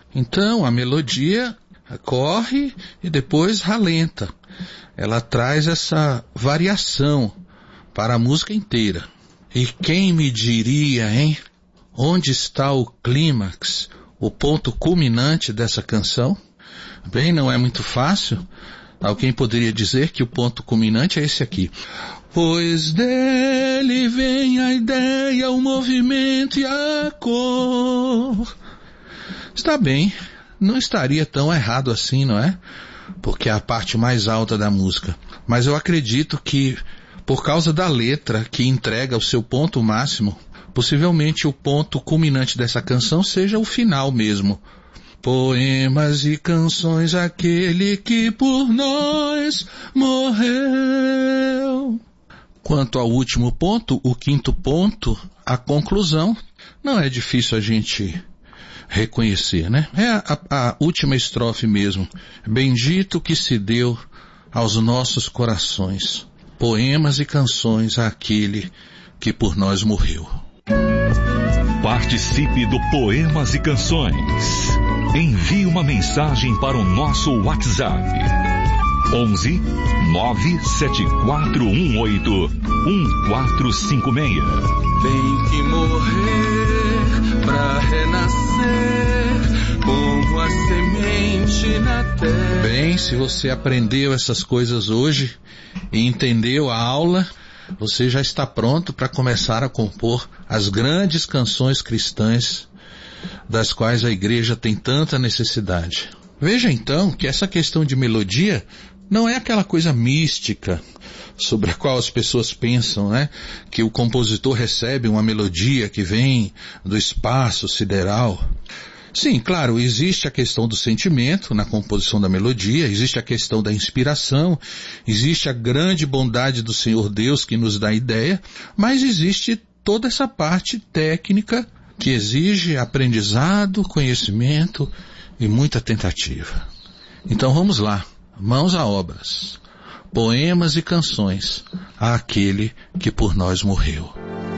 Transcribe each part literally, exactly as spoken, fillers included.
Então a melodia corre e depois ralenta. Ela traz essa variação para a música inteira. E quem me diria, hein? Onde está o clímax, o ponto culminante dessa canção? Bem, não é muito fácil. Alguém poderia dizer que o ponto culminante é esse aqui. Pois dele vem a ideia, o movimento e a cor. Está bem, não estaria tão errado assim, não é? Porque é a parte mais alta da música. Mas eu acredito que, por causa da letra que entrega o seu ponto máximo, possivelmente o ponto culminante dessa canção seja o final mesmo. Poemas e canções, aquele que por nós morreu. Quanto ao último ponto, o quinto ponto, a conclusão, não é difícil a gente reconhecer, né? É a, a última estrofe mesmo. Bendito que se deu aos nossos corações. Poemas e canções, àquele que por nós morreu. Participe do Poemas e Canções. Envie uma mensagem para o nosso WhatsApp. onze nove sete quatro um oito um quatro cinco seis. Tem que morrer pra renascer como a semente na terra. Bem, se você aprendeu essas coisas hoje e entendeu a aula, você já está pronto para começar a compor as grandes canções cristãs das quais a igreja tem tanta necessidade. Veja então que essa questão de melodia não é aquela coisa mística sobre a qual as pessoas pensam, né? Que o compositor recebe uma melodia que vem do espaço sideral. Sim, claro, existe a questão do sentimento na composição da melodia, existe a questão da inspiração, existe a grande bondade do Senhor Deus que nos dá ideia, mas existe toda essa parte técnica que exige aprendizado, conhecimento e muita tentativa. Então vamos lá, mãos a obras, poemas e canções àquele que por nós morreu.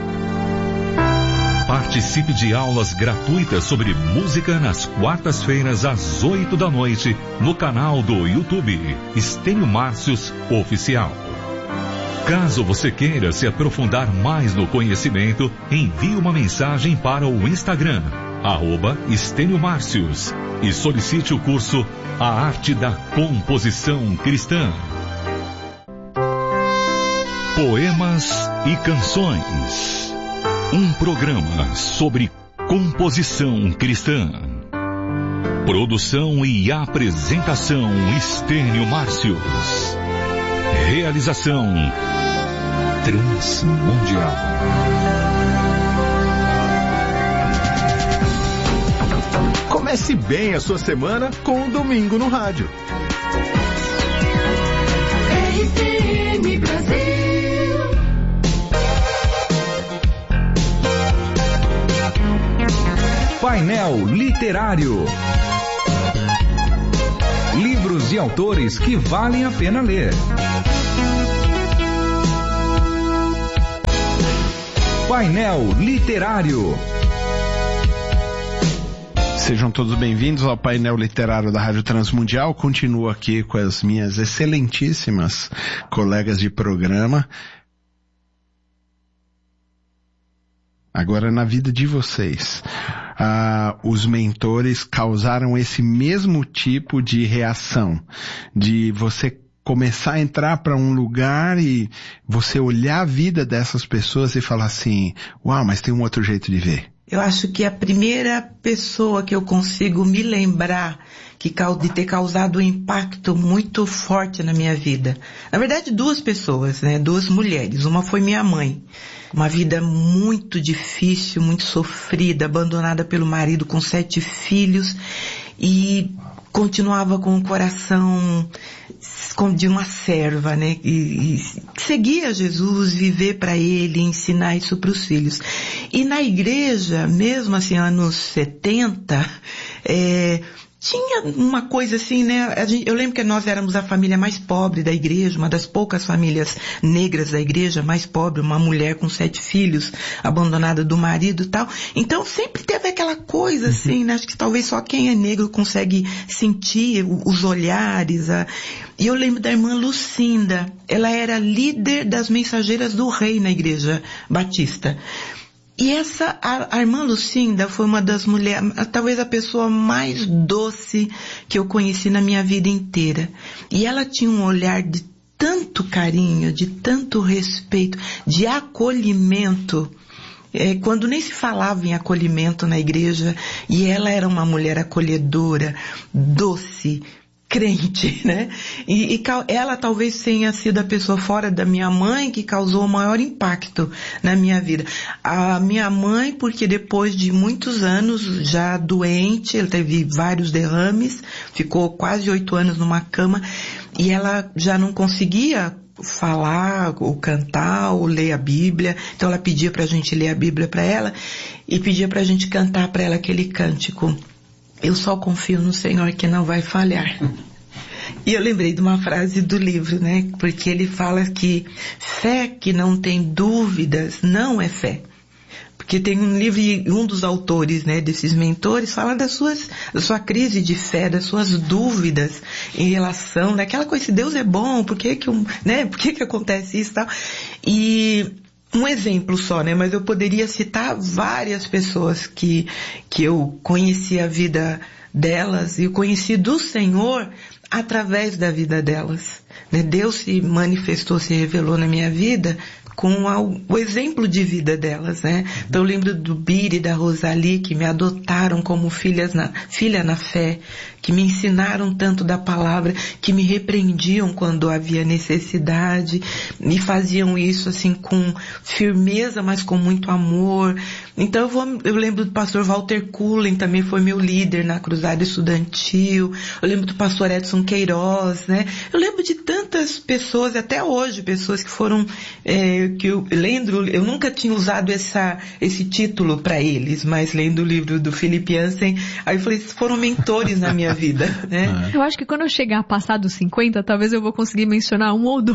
Participe de aulas gratuitas sobre música nas quartas-feiras às oito da noite no canal do YouTube Estênio Márcios Oficial. Caso você queira se aprofundar mais no conhecimento, envie uma mensagem para o Instagram, arroba Estênio Márcios, e solicite o curso A Arte da Composição Cristã. Poemas e Canções. Um programa sobre composição cristã. Produção e apresentação Estênio Márcios. Realização Transmundial. Comece bem a sua semana com o Domingo no Rádio. R C M Brasil. Painel Literário. Livros e autores que valem a pena ler. Painel Literário. Sejam todos bem-vindos ao painel literário da Rádio Transmundial. Continuo aqui com as minhas excelentíssimas colegas de programa. Agora, na vida de vocês, ah, os mentores causaram esse mesmo tipo de reação, de você começar a entrar para um lugar e você olhar a vida dessas pessoas e falar assim, uau, mas tem um outro jeito de ver. Eu acho que a primeira pessoa que eu consigo me lembrar que, de ter causado um impacto muito forte na minha vida, na verdade duas pessoas, né, duas mulheres, uma foi minha mãe. Uma vida muito difícil, muito sofrida, abandonada pelo marido com sete filhos e continuava com o coração de uma serva, né? E, e seguia Jesus, viver para ele, ensinar isso para os filhos. E na igreja, mesmo assim, anos setenta, é, tinha uma coisa assim, né? A gente, eu lembro que nós éramos a família mais pobre da igreja, uma das poucas famílias negras da igreja, mais pobre, uma mulher com sete filhos, abandonada do marido e tal. Então sempre teve aquela coisa assim, né? Acho que talvez só quem é negro consegue sentir os olhares. A... E eu lembro da irmã Lucinda, ela era líder das mensageiras do rei na igreja batista. E essa, a, a irmã Lucinda foi uma das mulheres, talvez a pessoa mais doce que eu conheci na minha vida inteira. E ela tinha um olhar de tanto carinho, de tanto respeito, de acolhimento, é, quando nem se falava em acolhimento na igreja, e ela era uma mulher acolhedora, doce, crente, né? E, e ela talvez tenha sido a pessoa fora da minha mãe que causou o maior impacto na minha vida. A minha mãe, porque depois de muitos anos já doente, ela teve vários derrames, ficou quase oito anos numa cama, e ela já não conseguia falar, ou cantar, ou ler a Bíblia. Então ela pedia pra gente ler a Bíblia pra ela, e pedia pra gente cantar pra ela aquele cântico: eu só confio no Senhor que não vai falhar. E eu lembrei de uma frase do livro, né? Porque ele fala que fé que não tem dúvidas não é fé. Porque tem um livro, e um dos autores, né, desses mentores, fala das suas, da sua crise de fé, das suas dúvidas em relação, naquela coisa, se Deus é bom, por que que, né, por que que acontece isso e tal. E um exemplo só, né? Mas eu poderia citar várias pessoas que, que eu conheci a vida delas, e eu conheci do Senhor através da vida delas, né? Deus se manifestou, se revelou na minha vida com a, o exemplo de vida delas, né? Então eu lembro do Biri e da Rosalie, que me adotaram como filhas na, filha na fé, que me ensinaram tanto da palavra, que me repreendiam quando havia necessidade, me faziam isso assim com firmeza, mas com muito amor. Então eu, vou, eu lembro do pastor Walter Cullen, também foi meu líder na cruzada estudantil. Eu lembro do pastor Edson Queiroz, né? Eu lembro de tantas pessoas, até hoje, pessoas que foram, é, que eu lendo, eu nunca tinha usado essa, esse título para eles, mas lendo o livro do Philip Yancey, aí eu falei, foram mentores na minha vida, né? Eu acho que quando eu chegar a passar dos cinquenta, talvez eu vou conseguir mencionar um ou dois.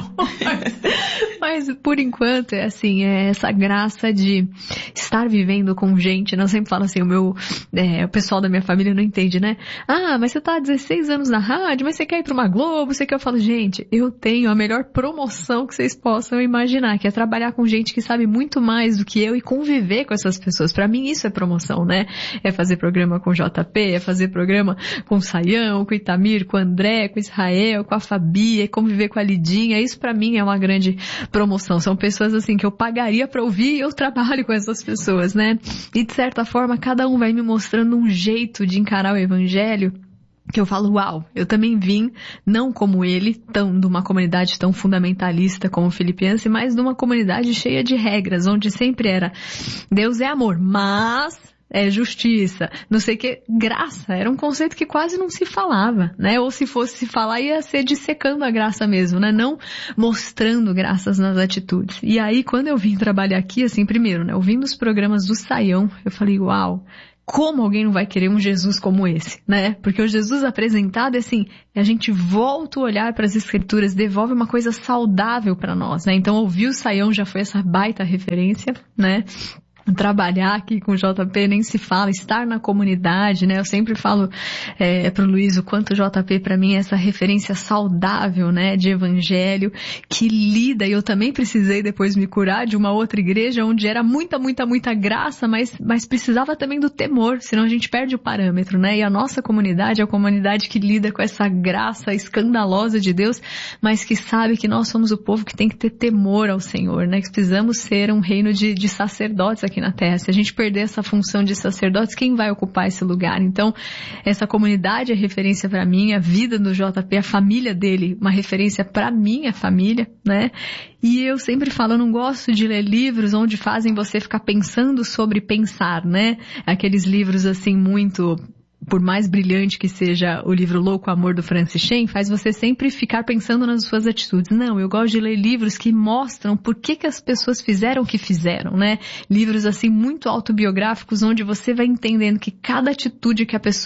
Mas por enquanto é assim, é essa graça de estar vivendo com gente, né? Eu sempre falo assim, o meu, é, o pessoal da minha família não entende, né? Ah, mas você tá há dezesseis anos na rádio, mas você quer ir pra uma Globo, você quer... Eu falo, gente, eu tenho a melhor promoção que vocês possam imaginar, que é trabalhar com gente que sabe muito mais do que eu e conviver com essas pessoas. Pra mim isso é promoção, né? É fazer programa com o J P, é fazer programa com o Saião, com o Itamir, com o André, com o Israel, com a Fabi, é conviver com a Lidinha. Isso pra mim é uma grande promoção. São pessoas assim que eu pagaria pra ouvir, e eu trabalho com essas pessoas, né? E de certa forma cada um vai me mostrando um jeito de encarar o evangelho que eu falo, uau, eu também vim, não como ele, tão, de uma comunidade tão fundamentalista como o Philip Yancey, mas de uma comunidade cheia de regras, onde sempre era Deus é amor, mas é justiça, não sei o que, graça, era um conceito que quase não se falava, né? Ou se fosse se falar, ia ser dissecando a graça mesmo, né? Não mostrando graças nas atitudes. E aí, quando eu vim trabalhar aqui, assim, primeiro, né? Ouvindo os programas do Saião, eu falei, uau, como alguém não vai querer um Jesus como esse, né? Porque o Jesus apresentado é assim, a gente volta o olhar para as escrituras, devolve uma coisa saudável para nós, né? Então ouvir o Saião já foi essa baita referência, né? Trabalhar aqui com o J P nem se fala, estar na comunidade, né? Eu sempre falo é, pro Luiz o quanto o J P para mim é essa referência saudável, né? De evangelho, que lida, e eu também precisei depois me curar de uma outra igreja onde era muita, muita, muita graça, mas, mas precisava também do temor, senão a gente perde o parâmetro, né? E a nossa comunidade é a comunidade que lida com essa graça escandalosa de Deus, mas que sabe que nós somos o povo que tem que ter temor ao Senhor, né? Que precisamos ser um reino de, de sacerdotes aqui na terra. Se a gente perder essa função de sacerdotes, quem vai ocupar esse lugar? Então, essa comunidade é referência para mim, a vida do J P, a família dele, uma referência para minha família, né? E eu sempre falo, eu não gosto de ler livros onde fazem você ficar pensando sobre pensar, né? Aqueles livros assim muito... por mais brilhante que seja o livro Louco Amor do Francis Chan, faz você sempre ficar pensando nas suas atitudes. Não, eu gosto de ler livros que mostram por que que as pessoas fizeram o que fizeram, né? Livros assim muito autobiográficos, onde você vai entendendo que cada atitude que a pessoa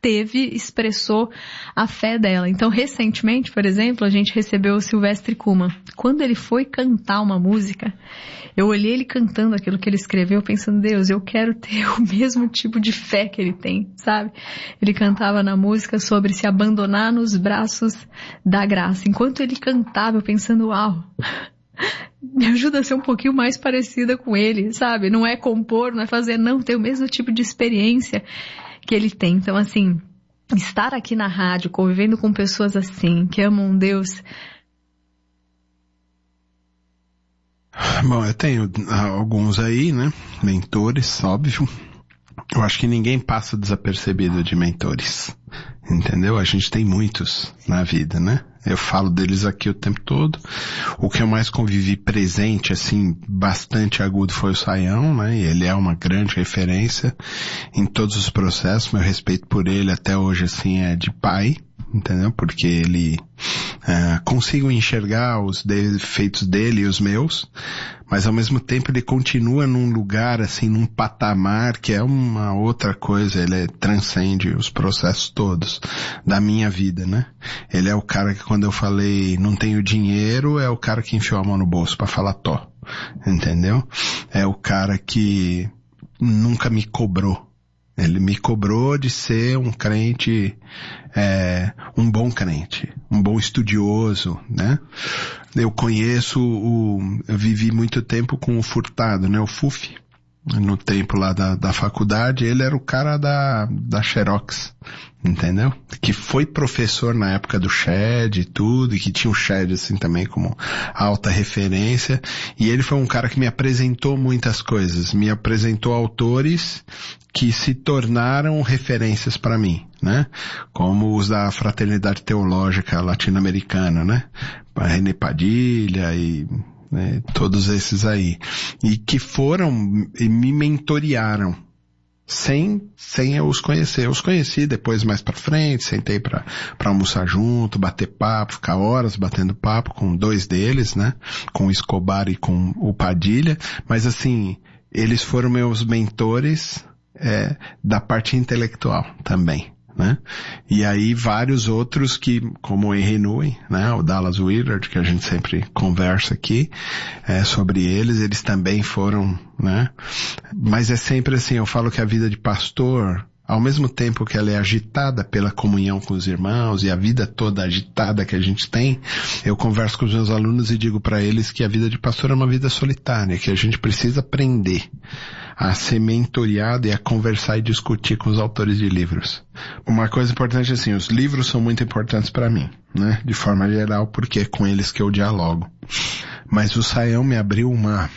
teve, expressou a fé dela. Então, recentemente, por exemplo, a gente recebeu o Silvestre Kuhlmann. Quando ele foi cantar uma música, eu olhei ele cantando aquilo que ele escreveu, pensando, Deus, eu quero ter o mesmo tipo de fé que ele tem, sabe? Ele cantava na música sobre se abandonar nos braços da graça. Enquanto ele cantava, eu pensando, uau, me ajuda a ser um pouquinho mais parecida com ele, sabe? Não é compor, não é fazer, não, ter o mesmo tipo de experiência que ele tem. Então, assim, estar aqui na rádio, convivendo com pessoas assim, que amam Deus. Bom, eu tenho alguns aí, né? Mentores, óbvio. Eu acho que ninguém passa desapercebido de mentores, entendeu? A gente tem muitos na vida, né? Eu falo deles aqui o tempo todo. O que eu mais convivi presente, assim, bastante agudo foi o Saião, né? E ele é uma grande referência em todos os processos. Meu respeito por ele até hoje, assim, é de pai, entendeu? Porque ele uh, consigo enxergar os defeitos dele e os meus, mas ao mesmo tempo ele continua num lugar, assim, num patamar que é uma outra coisa. Ele transcende os processos todos da minha vida, né? Ele é o cara que, quando eu falei não tenho dinheiro, é o cara que enfiou a mão no bolso pra falar tó, entendeu? É o cara que nunca me cobrou. Ele me cobrou de ser um crente, é, um bom crente, um bom estudioso, né? Eu conheço o, eu vivi muito tempo com o Furtado, né? O Fuf, no tempo lá da, da faculdade, ele era o cara da, da Xerox, entendeu? Que foi professor na época do Shed e tudo, e que tinha o Shed assim também como alta referência, e ele foi um cara que me apresentou muitas coisas, me apresentou autores que se tornaram referências para mim, né? Como os da Fraternidade Teológica Latino-Americana, né? René Padilha e né, todos esses aí, e que foram e me mentorearam sem, sem eu os conhecer. Eu os conheci depois mais pra frente, sentei pra, pra almoçar junto, bater papo, ficar horas batendo papo com dois deles, né? Com o Escobar e com o Padilha, mas assim, eles foram meus mentores é, da parte intelectual também, né? E aí vários outros que, como o Henry Nui, né? O Dallas Willard, que a gente sempre conversa aqui, é, sobre eles, eles também foram, né? Mas é sempre assim, eu falo que a vida de pastor, ao mesmo tempo que ela é agitada pela comunhão com os irmãos e a vida toda agitada que a gente tem, eu converso com os meus alunos e digo para eles que a vida de pastor é uma vida solitária, que a gente precisa aprender a ser mentoriado e a conversar e discutir com os autores de livros. Uma coisa importante assim, os livros são muito importantes para mim, né? De forma geral, porque é com eles que eu dialogo. Mas o Saião me abriu uma...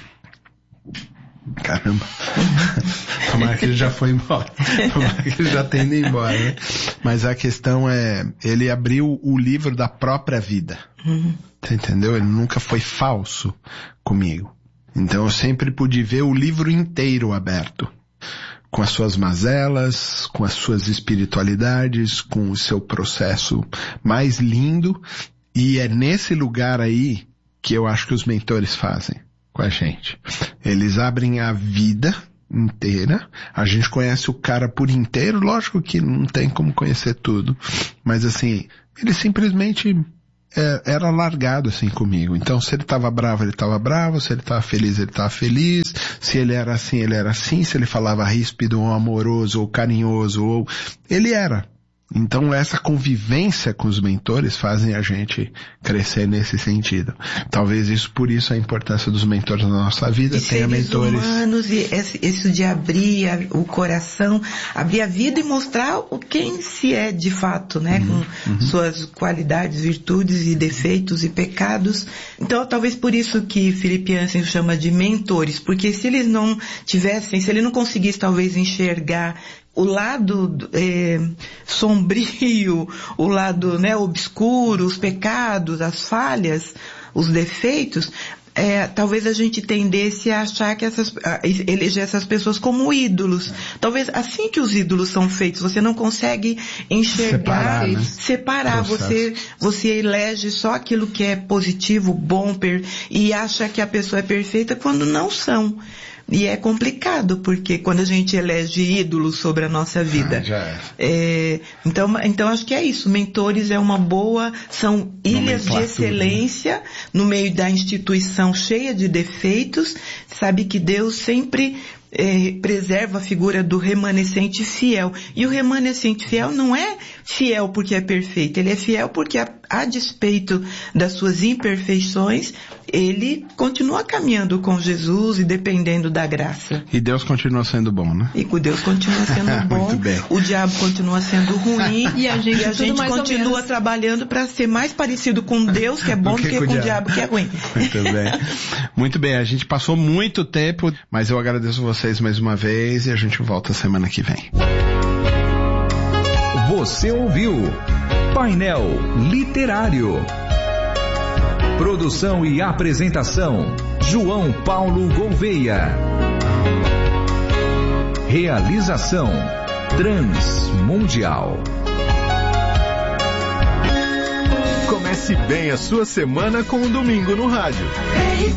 Caramba. Tomara que ele já foi embora. Tomara que ele já tenha ido embora, né? Mas a questão é, ele abriu o livro da própria vida. Uhum. Você entendeu? Ele nunca foi falso comigo. Então eu sempre pude ver o livro inteiro aberto. Com as suas mazelas, com as suas espiritualidades, com o seu processo mais lindo. E é nesse lugar aí que eu acho que os mentores fazem com a gente. Eles abrem a vida inteira, a gente conhece o cara por inteiro, lógico que não tem como conhecer tudo, mas assim, ele simplesmente é, era largado assim comigo. Então se ele estava bravo, ele estava bravo, se ele estava feliz, ele estava feliz, se ele era assim, ele era assim, se ele falava ríspido ou amoroso ou carinhoso, ou ele era. Então essa convivência com os mentores fazem a gente crescer nesse sentido. Talvez isso, por isso a importância dos mentores na nossa vida, tenha mentores humanos, e esse, isso de abrir a, o coração, abrir a vida e mostrar o quem se é de fato, né? Uhum, com uhum. suas qualidades, virtudes e defeitos e pecados. Então talvez por isso que Philip Yancey chama de mentores, porque se eles não tivessem, se ele não conseguisse talvez enxergar o lado é, sombrio, o lado, né, obscuro, os pecados, as falhas, os defeitos, é, talvez a gente tendesse a achar que essas, a eleger essas pessoas como ídolos. Talvez assim que os ídolos são feitos, você não consegue enxergar, separar, né? separar. Você, você elege só aquilo que é positivo, bom, per, e acha que a pessoa é perfeita quando não são. E é complicado, porque quando a gente elege ídolos sobre a nossa vida. Ah, já é. É, então, então acho que é isso. Mentores é uma boa, são ilhas de excelência, né? No meio da instituição cheia de defeitos. Sabe que Deus sempre é, preserva a figura do remanescente fiel. E o remanescente fiel não é fiel porque é perfeito, ele é fiel porque a, a despeito das suas imperfeições, ele continua caminhando com Jesus e dependendo da graça. E Deus continua sendo bom, né? E Deus continua sendo bom, o diabo continua sendo ruim, e a gente, e a gente continua trabalhando para ser mais parecido com Deus, que é bom, do que, do que com o diabo, que é ruim. Muito bem. Muito bem, a gente passou muito tempo, mas eu agradeço vocês mais uma vez e a gente volta semana que vem. Você ouviu Painel Literário. Produção e apresentação, João Paulo Gouveia. Realização, Transmundial. Comece bem a sua semana com o Domingo no Rádio.